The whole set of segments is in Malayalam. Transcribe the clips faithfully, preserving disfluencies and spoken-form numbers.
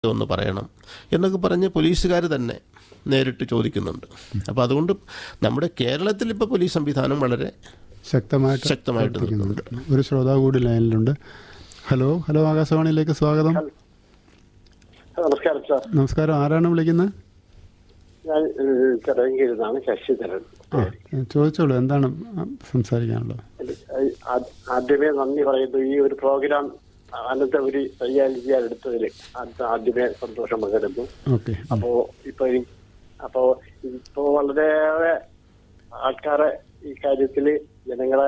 ഒന്ന് പറയണം എന്നൊക്കെ പറഞ്ഞ് പോലീസുകാർ തന്നെ നേരിട്ട് ചോദിക്കുന്നുണ്ട്. അപ്പോൾ അതുകൊണ്ട് നമ്മുടെ കേരളത്തിൽ ഇപ്പോൾ പോലീസ് സംവിധാനം വളരെ ശക്തമായിട്ട് ശക്തമായിട്ട് നിൽക്കുന്നുണ്ട്. ഒരു ശ്രോതാവ് കൂടി ലൈനിലുണ്ട്. ഹലോ ഹലോ ആകാശവാണിയിലേക്ക് സ്വാഗതം. നമസ്കാരം സാർ. നമസ്കാരം. ആരാണ് വിളിക്കുന്നത്? ഞാൻ ചിറയൻകീഴിൽ ശശിധരൻ. ആ ചോദിച്ചോളൂ, എന്താണ് സംസാരിക്കാനുള്ളത്? ആദ്യമേ നന്ദി പറയുന്നു. ഈ ഒരു പ്രോഗ്രാം അനന്തപുരി കൈകാര്യം എടുത്തതിൽ ആദ്യമേ സന്തോഷം പകരുന്നു. ഓക്കെ. അപ്പോ ഇപ്പൊ അപ്പോ ഇപ്പോ വളരെയേറെ ആൾക്കാരെ ഈ കാര്യത്തില് ജനങ്ങളെ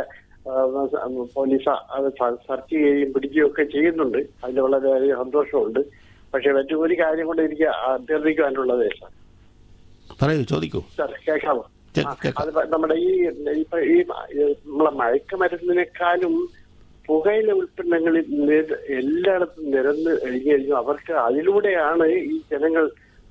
പോലീസ് അത് സെർച്ച് ചെയ്യുകയും പിടിക്കുകയും ഒക്കെ ചെയ്യുന്നുണ്ട്. അതിൽ വളരെയധികം സന്തോഷമുണ്ട്. പക്ഷെ മറ്റൊരു കാര്യം കൊണ്ട് എനിക്ക് അഭ്യർത്ഥിക്കാനുള്ളത് സാർ. പറയൂ, ചോദിക്കൂ സാർ. കേൾക്കാമോ? അത് നമ്മുടെ ഈ ഇപ്പൊ ഈ നമ്മളെ മയക്കുമരുന്നിനേക്കാളും പുകയില ഉൽപ്പന്നങ്ങളിൽ എല്ലായിടത്തും നിരന്ന് കഴിഞ്ഞു കഴിഞ്ഞു അവർക്ക് അതിലൂടെയാണ് ഈ ജനങ്ങൾ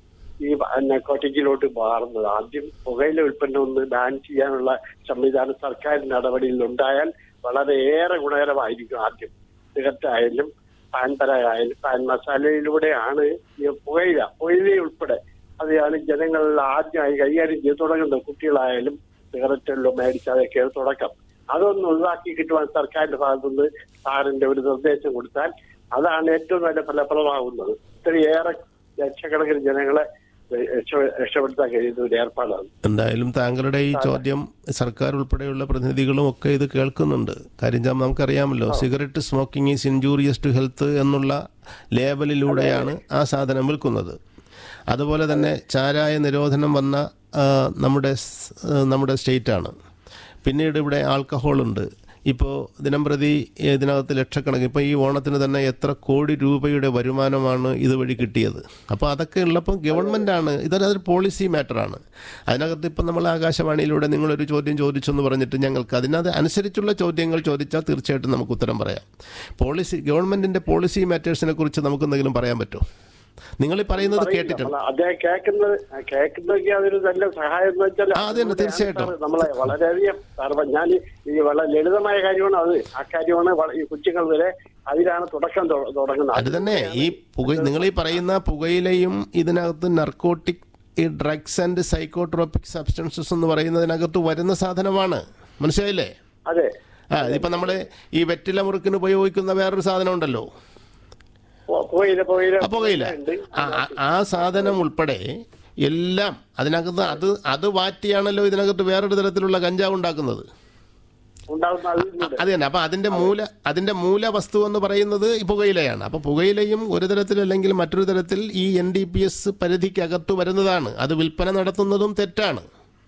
ഈ നർക്കോട്ടിക്കിലോട്ട് മാറുന്നത്. ആദ്യം പുകയില ഉൽപ്പന്നം ഒന്ന് ബാൻ ചെയ്യാനുള്ള സംവിധാനം സർക്കാർ നടപടിയിൽ ഉണ്ടായാൽ വളരെയേറെ ഗുണകരമായിരിക്കും. ആദ്യം സിഗരറ്റ് ആയാലും പാൻ പരായാലും പാൻ മസാലയിലൂടെയാണ് ഈ പുകയില പുകയില ഉൾപ്പെടെ അതാണ് ജനങ്ങൾ ആദ്യമായി കൈകാര്യം ചെയ്ത് തുടങ്ങുന്നത്. കുട്ടികളായാലും സിഗരറ്റെല്ലാം മേടിച്ച് അതൊക്കെ തുടക്കം. അതൊന്ന് ഒഴിവാക്കി കിട്ടുവാൻ സർക്കാരിന്റെ ഭാഗത്തുനിന്ന് സാറിന്റെ ഒരു നിർദ്ദേശം കൊടുത്താൽ അതാണ് ഏറ്റവും നല്ല ഫലപ്രദമാകുന്നത്. ഇത്രയേറെ ലക്ഷക്കണക്കിന് ജനങ്ങളെ രക്ഷപ്പെടുത്താൻ കഴിയുന്ന ഒരു ഏർപ്പാടാണ്. എന്തായാലും താങ്കളുടെ ഈ ചോദ്യം സർക്കാർ ഉൾപ്പെടെയുള്ള പ്രതിനിധികളും ഒക്കെ ഇത് കേൾക്കുന്നുണ്ട്. കാര്യം നമുക്കറിയാമല്ലോ, cigarette smoking is injurious to health എന്നുള്ള ലേബലിലൂടെയാണ് ആ സാധനം വിൽക്കുന്നത്. അതുപോലെ തന്നെ ചാരായ നിരോധനം വന്ന നമ്മുടെ നമ്മുടെ സ്റ്റേറ്റാണ്. പിന്നീട് ഇവിടെ ആൽക്കഹോളുണ്ട്. ഇപ്പോൾ ദിനംപ്രതി ഇതിനകത്ത് ലക്ഷക്കണക്കിന്, ഇപ്പോൾ ഈ ഓണത്തിന് തന്നെ എത്ര കോടി രൂപയുടെ വരുമാനമാണ് ഇതുവഴി കിട്ടിയത്. അപ്പോൾ അതൊക്കെ ഉള്ളപ്പോൾ ഗവൺമെൻറ്റാണ് ഇതൊരു പോളിസി മാറ്ററാണ്. അതിനകത്ത് ഇപ്പം നമ്മൾ ആകാശവാണിയിലൂടെ നിങ്ങളൊരു ചോദ്യം ചോദിച്ചെന്ന് പറഞ്ഞിട്ട് ഞങ്ങൾക്ക് അതിനകത്ത് അനുസരിച്ചുള്ള ചോദ്യങ്ങൾ ചോദിച്ചാൽ തീർച്ചയായിട്ടും നമുക്ക് ഉത്തരം പറയാം. പോളിസി ഗവൺമെൻറ്റിൻ്റെ പോളിസി മാറ്റേഴ്സിനെ കുറിച്ച് നമുക്ക് എന്തെങ്കിലും പറയാൻ പറ്റുമോ? നിങ്ങൾ ഈ പറയുന്നത് കേട്ടിട്ടുണ്ട്. അദ്ദേഹം കേൾക്കുന്നത് കേൾക്കുന്നതൊക്കെ അതൊരു നല്ല സഹായം എന്ന് വെച്ചാൽ അതന്നെ തീർച്ചയായിട്ടും നമ്മളെ വളരെയധികം ഞാൻ ഈ വളരെ ലളിതമായ കാര്യമാണ് അത്. ആ കാര്യമാണ് ഈ കൊച്ചുങ്ങൾ വരെ അതിലാണ് തുടക്കം തുടങ്ങുന്നത്. അത് തന്നെ ഈ പുക നിങ്ങൾ ഈ പറയുന്ന പുകയിലയും ഇതിനകത്ത് നർക്കോട്ടിക് ഈ ഡ്രഗ്സ് ആൻഡ് സൈക്കോട്രോപിക് സബ്സ്റ്റൻസസ് എന്ന് പറയുന്നതിനകത്ത് വരുന്ന സാധനമാണ്. മനസ്സിലായില്ലേ? അതെ. ആ ഇതിപ്പോ നമ്മള് ഈ വെറ്റില മുറുക്കിന് ഉപയോഗിക്കുന്ന വേറൊരു സാധനം ഉണ്ടല്ലോ, പുകയില. ആ സാധനം ഉൾപ്പെടെ എല്ലാം അതിനകത്ത് അത് അത് വാറ്റിയാണല്ലോ ഇതിനകത്ത് വേറൊരു തരത്തിലുള്ള കഞ്ചാവ് ഉണ്ടാക്കുന്നത്. അത് തന്നെ. അപ്പൊ അതിന്റെ മൂല അതിന്റെ മൂല വസ്തു എന്ന് പറയുന്നത് ഈ പുകയിലയാണ്. അപ്പൊ പുകയിലയും ഒരു തരത്തിൽ അല്ലെങ്കിൽ മറ്റൊരു തരത്തിൽ ഈ എൻ ഡി പി എസ് പരിധിക്കകത്ത് വരുന്നതാണ്. അത് വിൽപ്പന നടത്തുന്നതും തെറ്റാണ്.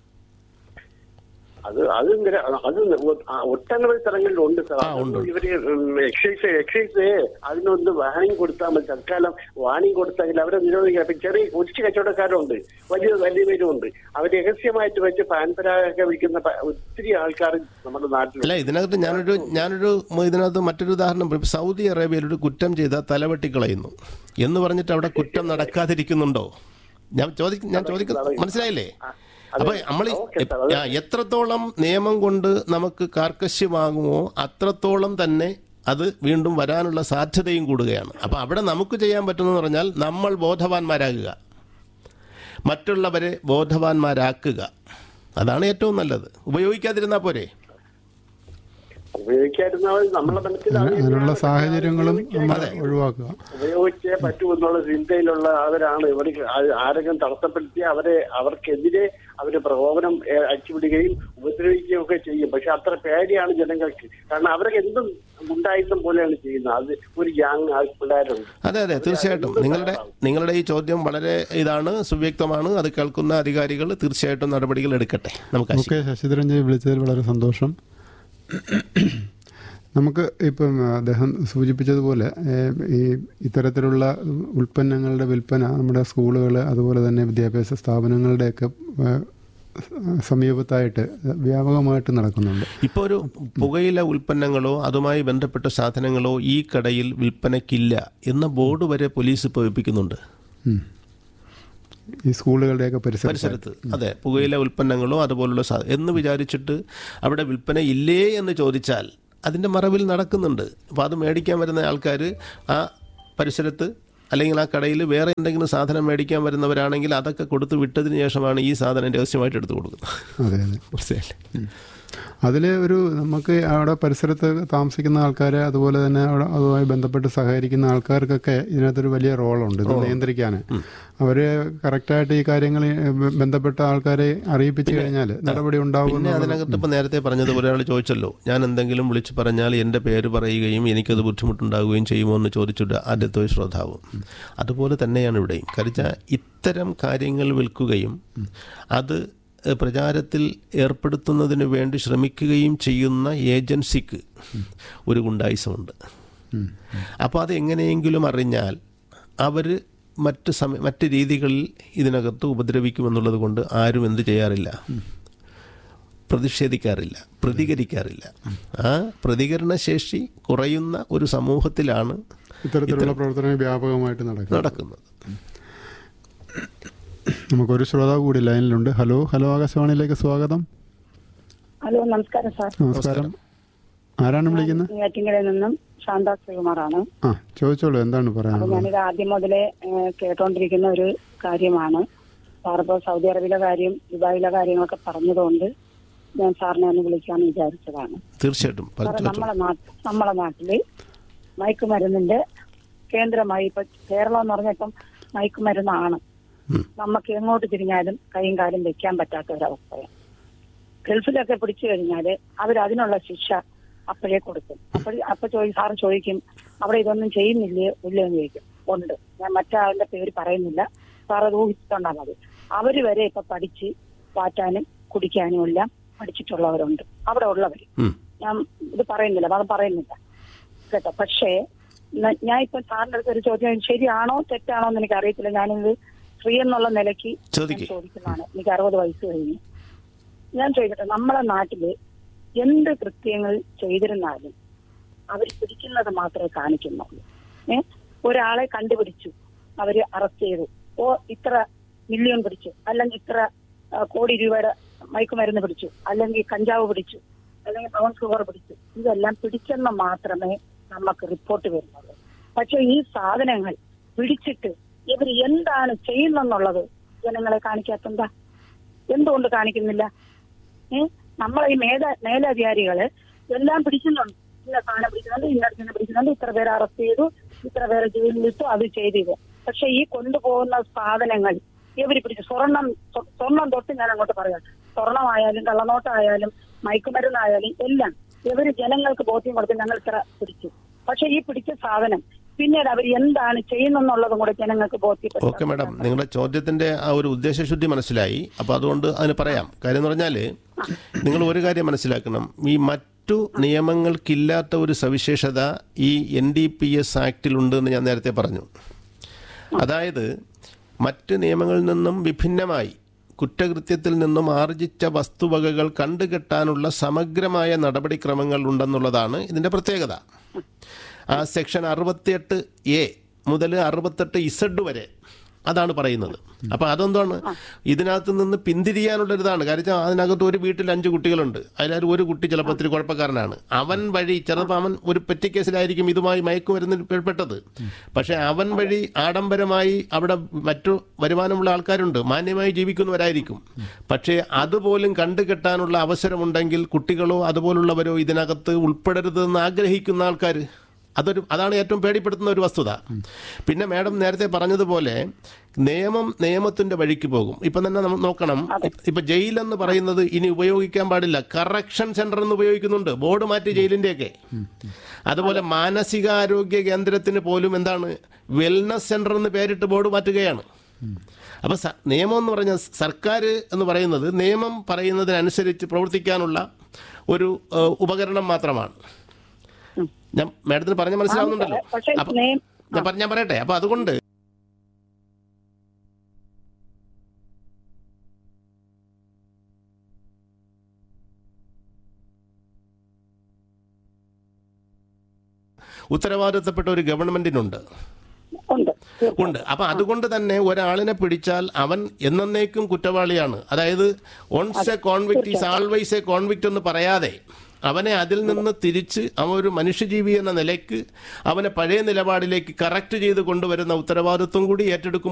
അത് അത് അത് ഒട്ടനവധി സ്ഥലങ്ങളിലുണ്ട് സാർ. ഇവര് എക്സൈസ് എക്സൈസ് അതിനൊന്ന് വാണിംഗ് കൊടുത്താൽ മതി. തൽക്കാലം വാണിംഗ് കൊടുത്തെങ്കിൽ അവരെ നിരോധിക്കാം. ചെറിയ കൊച്ചു കച്ചവടക്കാരുണ്ട്, വലിയ വലിയ പേരുമുണ്ട്. അവർ രഹസ്യമായിട്ട് വെച്ച് പാൻപരാഗൊക്കെ വിൽക്കുന്ന ഒത്തിരി ആൾക്കാർ നമ്മുടെ നാട്ടിൽ. അല്ല, ഇതിനകത്ത് ഞാനൊരു ഞാനൊരു ഇതിനകത്ത് മറ്റൊരു ഉദാഹരണം, സൗദി അറേബ്യയിൽ ഒരു കുറ്റം ചെയ്ത തലവെട്ടിക്കളയുന്നു എന്ന് പറഞ്ഞിട്ട് അവിടെ കുറ്റം നടക്കാതിരിക്കുന്നുണ്ടോ? ഞാൻ ചോദിക്ക ഞാൻ ചോദിക്കുന്ന മനസ്സിലായില്ലേ? അപ്പൊ നമ്മൾ എത്രത്തോളം നിയമം കൊണ്ട് നമുക്ക് കാർക്കശ്യമാകുമോ അത്രത്തോളം തന്നെ അത് വീണ്ടും വരാനുള്ള സാധ്യതയും കൂടുകയാണ്. അപ്പൊ അവിടെ നമുക്ക് ചെയ്യാൻ പറ്റുന്നതെന്ന് പറഞ്ഞാൽ നമ്മൾ ബോധവാന്മാരാകുക, മറ്റുള്ളവരെ ബോധവാന്മാരാക്കുക. അതാണ് ഏറ്റവും നല്ലത്. ഉപയോഗിക്കാതിരുന്നാൽ പോരെ? ഉപയോഗിക്കാതിരുന്നാൽ നമ്മളെ മനസ്സിലുള്ള സാഹചര്യങ്ങളും ഒഴിവാക്കുക. ഉപയോഗിച്ചേ പറ്റൂ എന്നുള്ള ചിന്തയിലുള്ള അവരാണ്. ഇവർ ആരെങ്കിലും തടസ്സപ്പെടുത്തി അവരെ അവർക്കെതിരെ അവര് പ്രകോപനം അടിച്ചുപിടിക്കുകയും ഉപദ്രവിക്കുകയും ഒക്കെ ചെയ്യും. പക്ഷെ അത്ര പേടിയാണ് ജനങ്ങൾക്ക്. കാരണം അവരൊക്കെ എന്തും ഗുണ്ടായുധം പോലെയാണ് ചെയ്യുന്നത്. അത് ഒരു ഗ്യാങ് പിള്ളേരുണ്ട്. അതെ അതെ തീർച്ചയായിട്ടും. നിങ്ങളുടെ നിങ്ങളുടെ ഈ ചോദ്യം വളരെ ഇതാണ്, സുവ്യക്തമാണ്. അത് കേൾക്കുന്ന അധികാരികൾ തീർച്ചയായിട്ടും നടപടികൾ എടുക്കട്ടെ. നമുക്ക് ഓക്കെ. ശശിധരൻ ജി വിളിച്ചതിൽ വളരെ സന്തോഷം. നമുക്ക് ഇപ്പം അദ്ദേഹം സൂചിപ്പിച്ചതുപോലെ ഈ ഇത്തരത്തിലുള്ള ഉൽപ്പന്നങ്ങളുടെ വിൽപ്പന നമ്മുടെ സ്കൂളുകൾ അതുപോലെ തന്നെ വിദ്യാഭ്യാസ സ്ഥാപനങ്ങളുടെയൊക്കെ സമീപത്തായിട്ട് വ്യാപകമായിട്ട് നടക്കുന്നുണ്ട്. ഇപ്പോൾ ഒരു പുകയില ഉൽപ്പന്നങ്ങളോ അതുമായി ബന്ധപ്പെട്ട സാധനങ്ങളോ ഈ കടയിൽ വിൽപ്പനയ്ക്കില്ല എന്ന ബോർഡ് വരെ പോലീസ് ഇപ്പോൾ വെപ്പിക്കുന്നുണ്ട് ഈ സ്കൂളുകളുടെയൊക്കെ പരിസരത്ത്. അതെ, പുകയില ഉൽപ്പന്നങ്ങളോ അതുപോലുള്ള എന്ന് വിചാരിച്ചിട്ട് അവിടെ വിൽപ്പന ഇല്ലേ എന്ന് ചോദിച്ചാൽ അതിൻ്റെ മറവിൽ നടക്കുന്നുണ്ട്. അപ്പോൾ അത് മേടിക്കാൻ വരുന്ന ആൾക്കാർ ആ പരിസരത്ത് അല്ലെങ്കിൽ ആ കടയിൽ വേറെ എന്തെങ്കിലും സാധനം മേടിക്കാൻ വരുന്നവരാണെങ്കിൽ അതൊക്കെ കൊടുത്ത് വിട്ടതിന് ശേഷമാണ് ഈ സാധനം രഹസ്യമായിട്ട് എടുത്തു കൊടുക്കുന്നത്. അതെ അതെ മനസ്സിലായില്ലേ? അതിൽ ഒരു നമുക്ക് അവിടെ പരിസരത്ത് താമസിക്കുന്ന ആൾക്കാരെ അതുപോലെ തന്നെ അവിടെ അതുമായി ബന്ധപ്പെട്ട് സഹകരിക്കുന്ന ആൾക്കാർക്കൊക്കെ ഇതിനകത്തൊരു വലിയ റോളുണ്ട് ഇത് നിയന്ത്രിക്കാൻ. അവർ കറക്റ്റായിട്ട് ഈ കാര്യങ്ങൾ ബന്ധപ്പെട്ട ആൾക്കാരെ അറിയിപ്പിച്ചു കഴിഞ്ഞാൽ നടപടി ഉണ്ടാകും. പിന്നെ അതിനകത്ത് ഇപ്പം നേരത്തെ പറഞ്ഞതുപോലെ ഒരാൾ ചോദിച്ചല്ലോ, ഞാൻ എന്തെങ്കിലും വിളിച്ച് പറഞ്ഞാൽ എൻ്റെ പേര് പറയുകയും എനിക്കത് ബുദ്ധിമുട്ടുണ്ടാകുകയും ചെയ്യുമോ എന്ന് ചോദിച്ചിട്ട് ആദ്യത്തെ ഒരു ശ്രോതാവ്. അതുപോലെ തന്നെയാണ് ഇവിടെയും. കാരണം ഇത്തരം കാര്യങ്ങൾ വിൽക്കുകയും അത് പ്രചാരത്തിൽ ഏർപ്പെടുത്തുന്നതിന് വേണ്ടി ശ്രമിക്കുകയും ചെയ്യുന്ന ഏജൻസിക്ക് ഒരു ഗുണ്ടായിസമുണ്ട്. അപ്പോൾ അത് എങ്ങനെയെങ്കിലും അറിഞ്ഞാൽ അവർ മറ്റ് സമയ മറ്റ് രീതികളിൽ ഇതിനകത്ത് ഉപദ്രവിക്കുമെന്നുള്ളത് കൊണ്ട് ആരും എന്ത് ചെയ്യാറില്ല, പ്രതിഷേധിക്കാറില്ല, പ്രതികരിക്കാറില്ല. ആ പ്രതികരണശേഷി കുറയുന്ന ഒരു സമൂഹത്തിലാണ് ഇത്തരത്തിലുള്ള പ്രവർത്തനങ്ങൾ വ്യാപകമായിട്ട് നടക്കുന്നത്. നമുക്കൊരു ശ്രോതാവ് കൂടി ലൈനിലുണ്ട്. ഹലോ ഹലോ ആകാശവാണിയിലേക്ക് സ്വാഗതം. ഹലോ, നമസ്കാരം സാർ. നമസ്കാരം. ആരാണ് വിളിക്കുന്നത്? നെയ്യാറ്റിൻകരയിൽ നിന്നും ശാന്ത ശ്രീകുമാറാണ്. ആ, ചോദിച്ചോളൂ, എന്താണ് പറയാനുള്ളത്? ഞാനിത് ആദ്യം മുതലേ കേട്ടോണ്ടിരിക്കുന്ന ഒരു കാര്യമാണ്. സാറിപ്പോൾ സൗദി അറേബ്യയിലെ കാര്യം, ദുബായിലെ കാര്യങ്ങളൊക്കെ പറഞ്ഞതുകൊണ്ട് ഞാൻ സാറിനെ ഒന്ന് വിളിക്കാമെന്ന് വിചാരിച്ചതാണ്. തീർച്ചയായിട്ടും. നമ്മളെ നാട്ടിൽ നമ്മളെ നാട്ടില് മയക്കുമരുന്നിന്റെ കേന്ദ്രമായി ഇപ്പൊ കേരളം എന്ന് പറഞ്ഞാൽ ഇപ്പം മയക്കുമരുന്നാണ്. നമുക്ക് എങ്ങോട്ട് തിരിഞ്ഞാലും കൈയും കാലും വെക്കാൻ പറ്റാത്ത ഒരവസ്ഥയാണ്. ഗൾഫിലൊക്കെ പിടിച്ചു കഴിഞ്ഞാല് അവർ അതിനുള്ള ശിക്ഷ അപ്പോഴേ കൊടുക്കും. അപ്പോൾ അപ്പൊ ചോദി സാറ് ചോദിക്കും, അവിടെ ഇതൊന്നും ചെയ്യുന്നില്ലേ ഇല്ലയോ എന്ന് ചോദിക്കും. ഉണ്ട്, ഞാൻ മറ്റാളിന്റെ പേര് പറയുന്നില്ല, സാർ അത് ഊഹിച്ചിട്ടുണ്ടാ മതി. അവര് വരെ ഇപ്പൊ പഠിച്ച് വാറ്റാനും കുടിക്കാനും എല്ലാം പഠിച്ചിട്ടുള്ളവരുണ്ട് അവിടെ ഉള്ളവര്. ഞാൻ ഇത് പറയുന്നില്ല, അത് പറയുന്നില്ല കേട്ടോ. പക്ഷേ ഞാൻ ഇപ്പൊ സാറിന്റെ അടുത്ത് ഒരു ചോദ്യം, ശരിയാണോ തെറ്റാണോ എന്ന് എനിക്ക് അറിയത്തില്ല. ഞാനിത് സ്ത്രീ എന്നുള്ള നിലയ്ക്ക് ചോദിക്കുന്നതാണ്. എനിക്ക് അറുപത് വയസ്സ് കഴിഞ്ഞു. ഞാൻ ചോദിക്കട്ടെ, നമ്മളെ നാട്ടില് എന്ത് കൃത്യങ്ങൾ ചെയ്തിരുന്നാലും അവർ പിടിക്കുന്നത് മാത്രമേ കാണിക്കുന്നുള്ളൂ. ഏഹ് ഒരാളെ കണ്ടുപിടിച്ചു, അവര് അറസ്റ്റ് ചെയ്തു, ഓ ഇത്ര മില്യൺ പിടിച്ചു, അല്ലെങ്കിൽ ഇത്ര കോടി രൂപയുടെ മയക്കുമരുന്ന് പിടിച്ചു, അല്ലെങ്കിൽ കഞ്ചാവ് പിടിച്ചു, അല്ലെങ്കിൽ ബ്രൗൺ ഷുഗർ പിടിച്ചു, ഇതെല്ലാം പിടിച്ചെന്ന് മാത്രമേ നമുക്ക് റിപ്പോർട്ട് വരുന്നുള്ളൂ. പക്ഷെ ഈ സാധനങ്ങൾ പിടിച്ചിട്ട് ഇവർ എന്താണ് ചെയ്യുന്നെന്നുള്ളത് ജനങ്ങളെ കാണിക്കാത്തെന്താ? എന്തുകൊണ്ട് കാണിക്കുന്നില്ല? ഏഹ് നമ്മളെ ഈ മേല മേലധികാരികള് എല്ലാം പിടിക്കുന്നുണ്ട്. ഇന്ന സാധനം പിടിക്കുന്നുണ്ട്, ഇന്നടത്തിന് പിടിക്കുന്നുണ്ട്, ഇത്ര പേരെ അറസ്റ്റ് ചെയ്തു, ഇത്ര പേരെ ജയിലിലിട്ടു, അത് ചെയ്തു. പക്ഷെ ഈ കൊണ്ടുപോകുന്ന സാധനങ്ങൾ ഇവർ പിടിച്ചു. സ്വർണം സ്വർണം തൊട്ട് ഞാൻ അങ്ങോട്ട് പറയാം, സ്വർണമായാലും കള്ളനോട്ടായാലും മയക്കുമരുന്നായാലും എല്ലാം ഇവര് ജനങ്ങൾക്ക് ബോധ്യം കൊടുത്ത് ഞങ്ങൾ ഇത്ര പിടിച്ചു. പക്ഷെ ഈ പിടിച്ച സാധനം പിന്നീട് അവർ എന്താണ് ചെയ്യുന്നെന്നുള്ളതും കൂടെ ജനങ്ങൾക്ക് ബോധ്യപ്പെടും. ഓക്കെ മാഡം, നിങ്ങളുടെ ചോദ്യത്തിന്റെ ആ ഒരു ഉദ്ദേശശുദ്ധി മനസ്സിലായി. അപ്പോൾ അതുകൊണ്ട് അതിന് പറയാം. കാര്യം എന്ന് പറഞ്ഞാൽ നിങ്ങൾ ഒരു കാര്യം മനസ്സിലാക്കണം, ഈ മറ്റു നിയമങ്ങൾക്കില്ലാത്ത ഒരു സവിശേഷത ഈ എൻ ഡി പി എസ് ആക്ടിലുണ്ട് എന്ന് ഞാൻ നേരത്തെ പറഞ്ഞു. അതായത് മറ്റ് നിയമങ്ങളിൽ നിന്നും വിഭിന്നമായി കുറ്റകൃത്യത്തിൽ നിന്നും ആർജിച്ച വസ്തുവകകൾ കണ്ടുകെട്ടാനുള്ള സമഗ്രമായ നടപടിക്രമങ്ങൾ ഉണ്ടെന്നുള്ളതാണ് ഇതിൻ്റെ പ്രത്യേകത. ആ സെക്ഷൻ അറുപത്തിയെട്ട് എ മുതൽ അറുപത്തെട്ട് ഇസഡ് വരെ അതാണ് പറയുന്നത്. അപ്പോൾ അതെന്താണ്, ഇതിനകത്ത് നിന്ന് പിന്തിരിയാനുള്ളൊരിതാണ്. കാരണം അതിനകത്ത് ഒരു വീട്ടിൽ അഞ്ച് കുട്ടികളുണ്ട്, അതിലൊരു ഒരു കുട്ടി ചിലപ്പോൾ ഒത്തിരി കുഴപ്പക്കാരനാണ്. അവൻ വഴി ചിലപ്പോൾ അവൻ ഒരു പെറ്റി കേസിലായിരിക്കും ഇതുമായി മയക്കുമരുന്നിൽ പെട്ടത്. പക്ഷേ അവൻ വഴി ആഡംബരമായി അവിടെ മറ്റു വരുമാനമുള്ള ആൾക്കാരുണ്ട്, മാന്യമായി ജീവിക്കുന്നവരായിരിക്കും. പക്ഷേ അതുപോലും കണ്ടുകെട്ടാനുള്ള അവസരമുണ്ടെങ്കിൽ കുട്ടികളോ അതുപോലുള്ളവരോ ഇതിനകത്ത് ഉൾപ്പെടരുതെന്ന് ആഗ്രഹിക്കുന്ന ആൾക്കാർ, അതൊരു അതാണ് ഏറ്റവും പേടിപ്പെടുത്തുന്ന ഒരു വസ്തുത. പിന്നെ മാഡം നേരത്തെ പറഞ്ഞതുപോലെ നിയമം നിയമത്തിൻ്റെ വഴിക്ക് പോകും. ഇപ്പം തന്നെ നമ്മൾ നോക്കണം, ഇപ്പം ജയിലെന്ന് പറയുന്നത് ഇനി ഉപയോഗിക്കാൻ പാടില്ല, കറക്ഷൻ സെൻ്റർ എന്ന് ഉപയോഗിക്കുന്നുണ്ട്, ബോർഡ് മാറ്റി ജയിലിൻ്റെയൊക്കെ. അതുപോലെ മാനസികാരോഗ്യ കേന്ദ്രത്തിന് പോലും എന്താണ് വെൽനസ് സെൻ്റർ എന്ന് പേരിട്ട് ബോർഡ് മാറ്റുകയാണ്. അപ്പം നിയമം എന്ന് പറഞ്ഞാൽ സർക്കാർ എന്ന് പറയുന്നത് നിയമം പറയുന്നതിനനുസരിച്ച് പ്രവർത്തിക്കാനുള്ള ഒരു ഉപകരണം മാത്രമാണ്. ഞാൻ മാഡത്തിന് പറഞ്ഞ മനസ്സിലാവുന്നുണ്ടല്ലോ. അപ്പൊ ഞാൻ ഞാൻ പറയട്ടെ. അപ്പൊ അതുകൊണ്ട് ഉത്തരവാദിത്തപ്പെട്ട ഒരു ഗവൺമെന്റിനുണ്ട് ഉണ്ട്. അപ്പൊ അതുകൊണ്ട് തന്നെ ഒരാളിനെ പിടിച്ചാൽ അവൻ എന്നേക്കും കുറ്റവാളിയാണ്. അതായത് ons A കോൺവിക്റ്റ് is always A കോൺവിക്റ്റ് എന്ന് പറയാതെ അവനെ അതിൽ നിന്ന് തിരിച്ച് അവൻ ഒരു മനുഷ്യജീവി എന്ന നിലയ്ക്ക് അവനെ പഴയ നിലപാടിലേക്ക് കറക്റ്റ് ചെയ്ത് കൊണ്ടുവരുന്ന ഉത്തരവാദിത്വം കൂടി ഏറ്റെടുക്കും